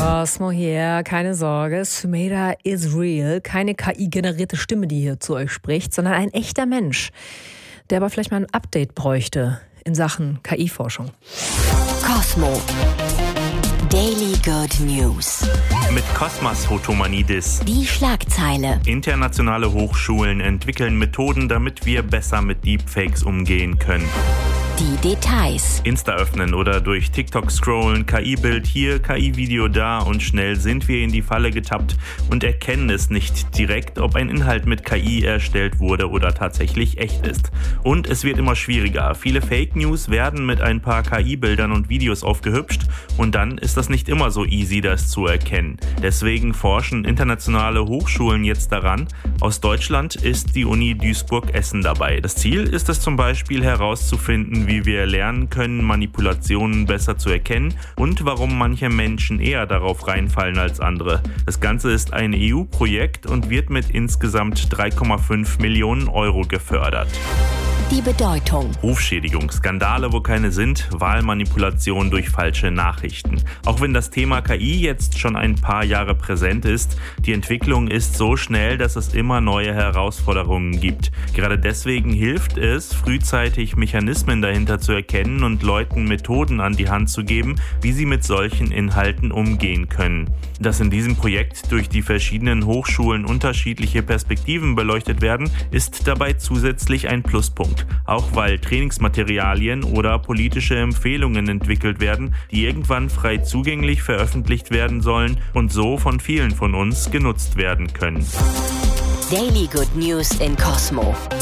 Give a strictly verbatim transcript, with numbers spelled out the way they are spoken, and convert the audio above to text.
Cosmo hier, keine Sorge, Sumeda is real. Keine K I-generierte Stimme, die hier zu euch spricht, sondern ein echter Mensch, der aber vielleicht mal ein Update bräuchte in Sachen K I-Forschung. Cosmo. Daily Good News. Mit Cosmas Hotomanidis. Die Schlagzeile. Internationale Hochschulen entwickeln Methoden, damit wir besser mit Deepfakes umgehen können. Die Details. Insta öffnen oder durch TikTok scrollen, K I-Bild hier, K I-Video da und schnell sind wir in die Falle getappt und erkennen es nicht direkt, ob ein Inhalt mit K I erstellt wurde oder tatsächlich echt ist. Und es wird immer schwieriger. Viele Fake News werden mit ein paar K I-Bildern und Videos aufgehübscht und dann ist das nicht immer so easy, das zu erkennen. Deswegen forschen internationale Hochschulen jetzt daran. Aus Deutschland ist die Uni Duisburg-Essen dabei. Das Ziel ist es zum Beispiel herauszufinden, wie wir lernen können, Manipulationen besser zu erkennen und warum manche Menschen eher darauf reinfallen als andere. Das Ganze ist ein E U-Projekt und wird mit insgesamt drei Komma fünf Millionen Euro gefördert. Die Bedeutung. Rufschädigung, Skandale, wo keine sind, Wahlmanipulation durch falsche Nachrichten. Auch wenn das Thema K I jetzt schon ein paar Jahre präsent ist, die Entwicklung ist so schnell, dass es immer neue Herausforderungen gibt. Gerade deswegen hilft es, frühzeitig Mechanismen dahinter zu erkennen und Leuten Methoden an die Hand zu geben, wie sie mit solchen Inhalten umgehen können. Dass in diesem Projekt durch die verschiedenen Hochschulen unterschiedliche Perspektiven beleuchtet werden, ist dabei zusätzlich ein Pluspunkt. Auch weil Trainingsmaterialien oder politische Empfehlungen entwickelt werden, die irgendwann frei zugänglich veröffentlicht werden sollen und so von vielen von uns genutzt werden können. Daily Good News in Cosmo.